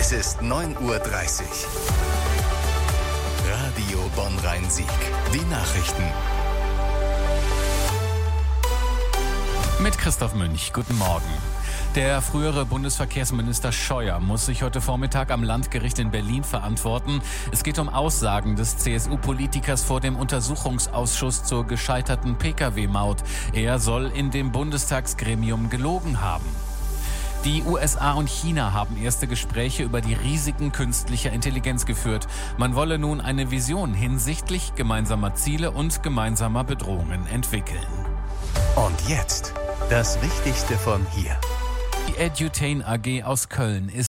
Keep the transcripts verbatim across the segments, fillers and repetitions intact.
Es ist neun Uhr dreißig. Radio Bonn-Rhein-Sieg. Die Nachrichten. Mit Christoph Münch. Guten Morgen. Der frühere Bundesverkehrsminister Scheuer muss sich heute Vormittag am Landgericht in Berlin verantworten. Es geht um Aussagen des C S U-Politikers vor dem Untersuchungsausschuss zur gescheiterten Pkw-Maut. Er soll in dem Bundestagsgremium gelogen haben. Die U S A und China haben erste Gespräche über die Risiken künstlicher Intelligenz geführt. Man wolle nun eine Vision hinsichtlich gemeinsamer Ziele und gemeinsamer Bedrohungen entwickeln. Und jetzt das Wichtigste von hier. Die Edutain A G aus Köln ist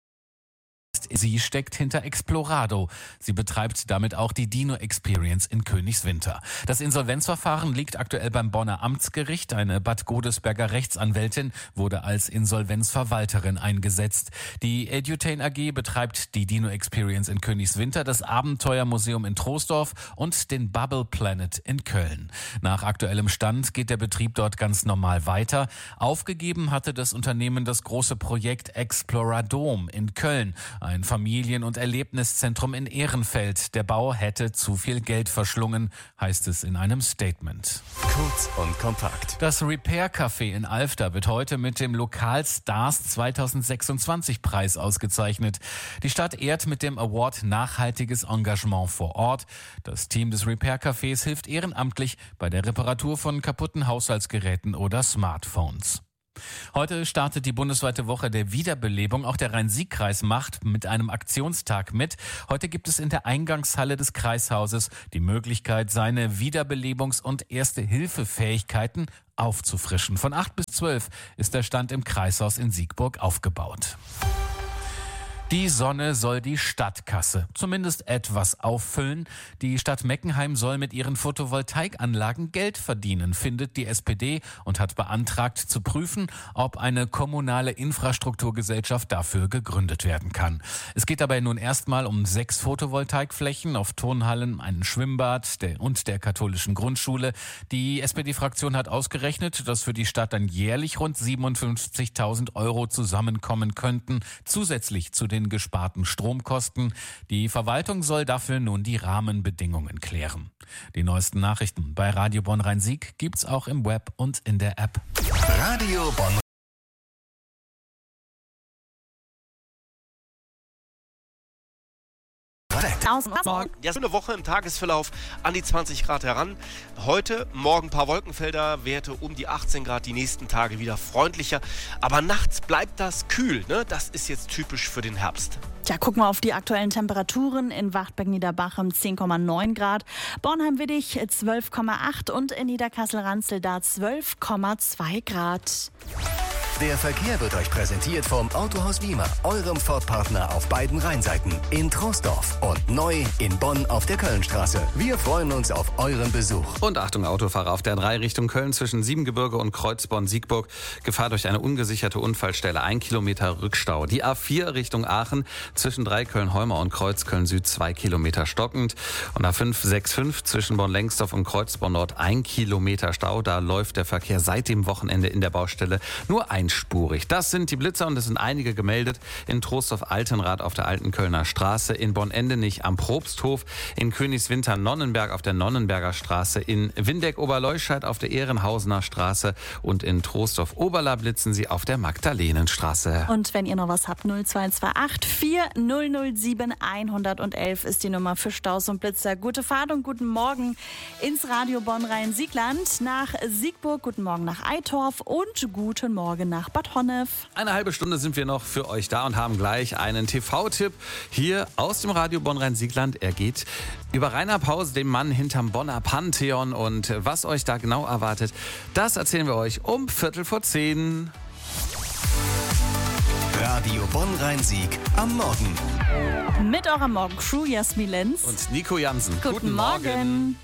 Sie steckt hinter Explorado. Sie betreibt damit auch die Dino Experience in Königswinter. Das Insolvenzverfahren liegt aktuell beim Bonner Amtsgericht. Eine Bad Godesberger Rechtsanwältin wurde als Insolvenzverwalterin eingesetzt. Die Edutain A G betreibt die Dino Experience in Königswinter, das Abenteuermuseum in Troisdorf und den Bubble Planet in Köln. Nach aktuellem Stand geht der Betrieb dort ganz normal weiter. Aufgegeben hatte das Unternehmen das große Projekt Exploradome in Köln. Ein Familien- und Erlebniszentrum in Ehrenfeld. Der Bau hätte zu viel Geld verschlungen, heißt es in einem Statement. Kurz und kompakt. Das Repair Café in Alfter wird heute mit dem Lokal Stars zweitausendsechsundzwanzig Preis ausgezeichnet. Die Stadt ehrt mit dem Award nachhaltiges Engagement vor Ort. Das Team des Repair Cafés hilft ehrenamtlich bei der Reparatur von kaputten Haushaltsgeräten oder Smartphones. Heute startet die bundesweite Woche der Wiederbelebung. Auch der Rhein-Sieg-Kreis macht mit einem Aktionstag mit. Heute gibt es in der Eingangshalle des Kreishauses die Möglichkeit, seine Wiederbelebungs- und Erste-Hilfe-Fähigkeiten aufzufrischen. Von acht bis zwölf ist der Stand im Kreishaus in Siegburg aufgebaut. Die Sonne soll die Stadtkasse zumindest etwas auffüllen. Die Stadt Meckenheim soll mit ihren Photovoltaikanlagen Geld verdienen, findet die S P D und hat beantragt zu prüfen, ob eine kommunale Infrastrukturgesellschaft dafür gegründet werden kann. Es geht dabei nun erstmal um sechs Photovoltaikflächen auf Turnhallen, ein Schwimmbad der und der katholischen Grundschule. Die S P D-Fraktion hat ausgerechnet, dass für die Stadt dann jährlich rund siebenundfünfzigtausend Euro zusammenkommen könnten, zusätzlich zu den den gesparten Stromkosten. Die Verwaltung soll dafür nun die Rahmenbedingungen klären. Die neuesten Nachrichten bei Radio Bonn-Rhein-Sieg gibt's auch im Web und in der App. Radio Bonn. Ja, so eine Woche im Tagesverlauf an die zwanzig Grad heran. Heute, morgen ein paar Wolkenfelder, Werte um die achtzehn Grad, die nächsten Tage wieder freundlicher. Aber nachts bleibt das kühl, ne? Das ist jetzt typisch für den Herbst. Tja, gucken wir auf die aktuellen Temperaturen. In Wachtberg-Niederbachem zehn Komma neun Grad, Bornheim-Widdich zwölf Komma acht und in Niederkassel-Ransel da zwölf Komma zwei Grad. Der Verkehr wird euch präsentiert vom Autohaus Wiemer, eurem Ford-Partner auf beiden Rheinseiten, in Troisdorf und neu in Bonn auf der Kölnstraße. Wir freuen uns auf euren Besuch. Und Achtung Autofahrer auf der drei Richtung Köln zwischen Siebengebirge und Kreuzborn-Siegburg. Gefahr durch eine ungesicherte Unfallstelle, ein Kilometer Rückstau. Die A vier Richtung Aachen zwischen Dreiköln-Holmer und Kreuzköln-Süd zwei Kilometer stockend. Und A fünf sechs fünf zwischen Bonn-Lengsdorf und Kreuzborn-Nord ein Kilometer Stau. Da läuft der Verkehr seit dem Wochenende in der Baustelle nur ein Spurig. Das sind die Blitzer und es sind einige gemeldet. In Troisdorf-Altenrath auf der Alten Kölner Straße, in Bonn-Endenich am Probsthof, in Königswinter-Nonnenberg auf der Nonnenberger Straße, in Windeck-Oberleuscheid auf der Ehrenhausener Straße und in Troisdorf-Oberla blitzen sie auf der Magdalenenstraße. Und wenn ihr noch was habt, null zwei zwei acht vier null null sieben eins eins eins ist die Nummer für Staus und Blitzer. Gute Fahrt und guten Morgen ins Radio Bonn-Rhein-Siegland, nach Siegburg, guten Morgen nach Eitorf und guten Morgen nach Bad Honnef. Eine halbe Stunde sind wir noch für euch da und haben gleich einen T V-Tipp hier aus dem Radio Bonn-Rhein-Siegland. Er geht über Rainer Pause, den Mann hinterm Bonner Pantheon. Und was euch da genau erwartet, das erzählen wir euch um Viertel vor zehn. Radio Bonn-Rhein-Sieg am Morgen. Mit eurer Morgencrew Jasmin Lenz und Nico Jansen. Guten, Guten Morgen. Morgen.